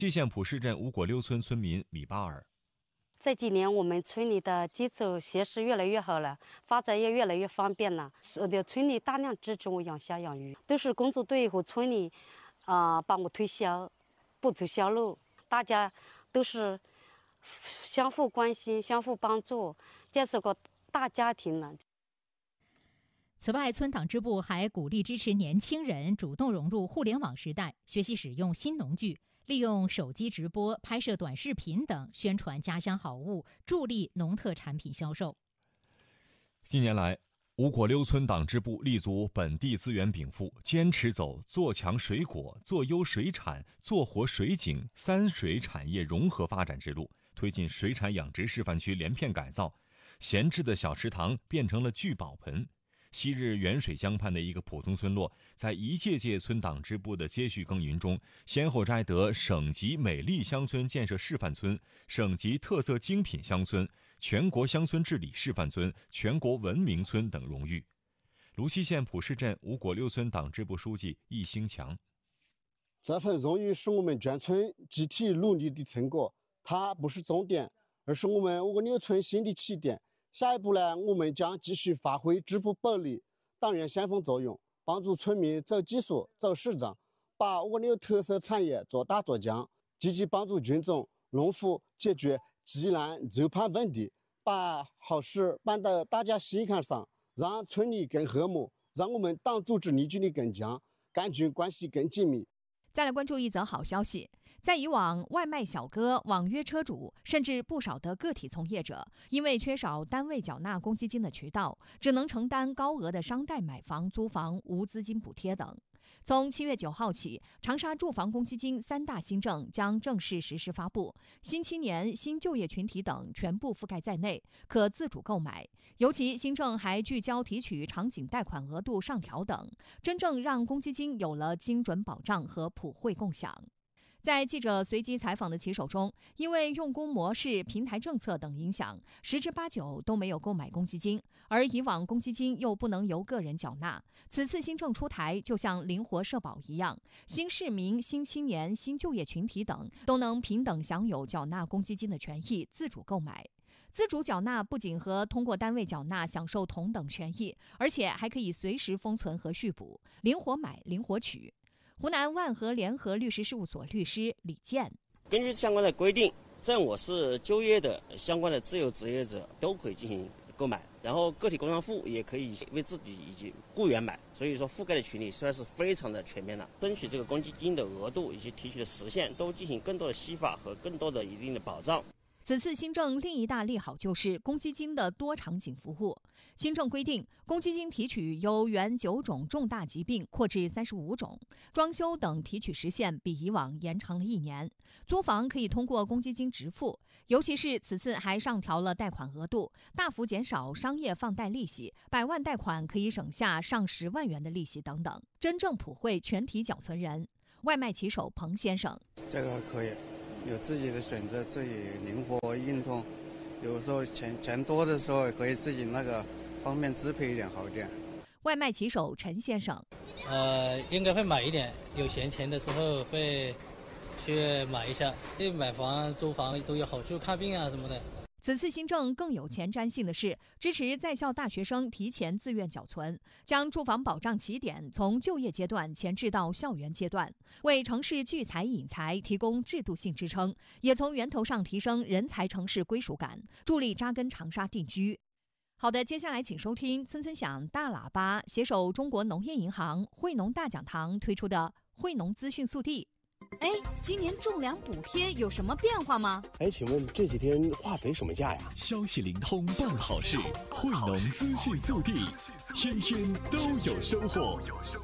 蓟县普市镇五果六村村民米巴尔， 这几年我们村里的基础设施越来越好了，发展也越来越方便了。村里大量支持我养虾养鱼，都是工作队和村里帮我推销，不走销路，大家都是相互关心、相互帮助，建设个大家庭了。 此外，村党支部还鼓励支持年轻人主动融入互联网时代，学习使用新农具，利用手机直播、拍摄短视频等宣传家乡好物，助力农特产品销售。 近年来，五果六村党支部立足本地资源禀赋，坚持走做强水果、做优水产、做活水井三水产业融合发展之路，推进水产养殖示范区连片改造，闲置的小池塘变成了聚宝盆。昔日沅水江畔的一个普通村落，在一届届村党支部的接续耕耘中，先后摘得省级美丽乡村建设示范村、省级特色精品乡村、全国乡村治理示范村、全国文明村等荣誉。泸溪县普市镇五果六村党支部书记易兴强， 这份荣誉是我们全村集体努力的成果，它不是终点，而是我们五果六村新的起点。下一步呢，我们将继续发挥支部本领、党员先锋作用，帮助村民走技术、走市场，把五果六特色产业做大做强，积极帮助群众、农户解决急难愁盼问题，把好事办到大家心坎上，让村里更和睦，让我们党组织凝聚力更强，干军关系更紧密。 再来关注一则好消息，在以往，外卖小哥、网约车主，甚至不少的个体从业者，因为缺少单位缴纳公积金的渠道，只能承担高额的商贷买房、租房、无资金补贴等。从7月9号起，长沙住房公积金3大新政将正式实施发布，新青年、新就业群体等全部覆盖在内，可自主购买。尤其新政还聚焦提取场景贷款额度上调等，真正让公积金有了精准保障和普惠共享。在记者随机采访的骑手中，因为用工模式、平台政策等影响，10之8九都没有购买公积金，而以往公积金又不能由个人缴纳。此次新政出台，就像灵活社保一样，新市民、新青年、新就业群体等都能平等享有缴纳公积金的权益，自主购买。自主缴纳不仅和通过单位缴纳享受同等权益，而且还可以随时封存和续补，灵活买、灵活取。湖南万和联合律师事务所律师李健， 根据相关的规定，正我市就业的相关的自由职业者都可以进行购买，然后个体工商户也可以为自己以及雇员买，所以说覆盖的群体实在是非常的全面了。争取这个公积金的额度以及提取的时限都进行更多的细化和更多的一定的保障。 此次新政另一大利好就是公积金的多场景服务。新政规定，公积金提取由原9种重大疾病扩至35种，装修等提取时限比以往延长了1年。租房可以通过公积金直付，尤其是此次还上调了贷款额度，大幅减少商业放贷利息，100万贷款可以省下上10万元的利息等等，真正普惠全体缴存人。外卖骑手彭先生， 这个可以。有自己的选择，自己灵活运动，有时候钱多的时候可以自己方便支配一点好一点。 外卖骑手陈先生， 应该会买一点，有闲钱的时候会去买一下，对买房、租房都有好处，看病啊什么的。 此次新政更有前瞻性的是，支持在校大学生提前自愿缴存，将住房保障起点从就业阶段前置到校园阶段，为城市聚财引财提供制度性支撑，也从源头上提升人才城市归属感，助力扎根长沙定居。好的，接下来请收听村村响大喇叭携手中国农业银行惠农大讲堂推出的惠农资讯速递。 哎，今年种粮补贴有什么变化吗？ 哎，请问这几天化肥什么价呀？ 消息灵通办好事，惠农资讯速递，天天都有收获。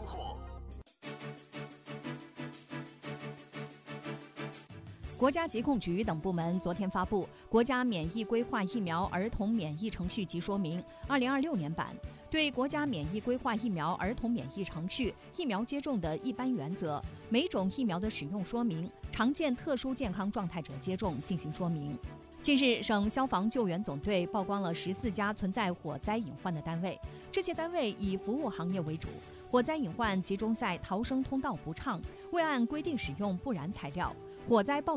国家疾控局等部门昨天发布《国家免疫规划疫苗儿童免疫程序及说明（2026年版）》，对国家免疫规划疫苗儿童免疫程序、疫苗接种的一般原则、每种疫苗的使用说明、常见特殊健康状态者接种进行说明。近日，省消防救援总队曝光了14家存在火灾隐患的单位，这些单位以服务行业为主，火灾隐患集中在逃生通道不畅、未按规定使用不燃材料、 火灾爆